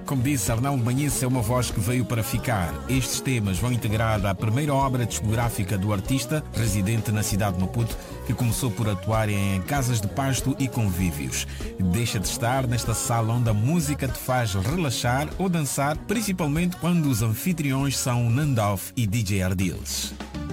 como disse, Arnaldo Manhice é uma voz que veio para ficar. Estes temas vão integrar a primeira obra discográfica do artista, residente na cidade de Maputo, que começou por atuar em casas de pasto e convívios. Deixa de estar nesta sala onde a música te faz relaxar ou dançar, principalmente quando os anfitriões são Nandalf e DJ Ardiles.